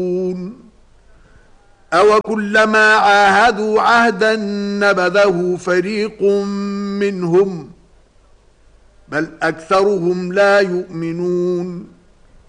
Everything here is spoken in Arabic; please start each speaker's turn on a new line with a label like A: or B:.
A: أَوَكُلَّمَا عَاهَدُوا عَهْدًا نَبَذَهُ فَرِيقٌ مِّنْهُمْ بَلْ أَكْثَرُهُمْ لَا يُؤْمِنُونَ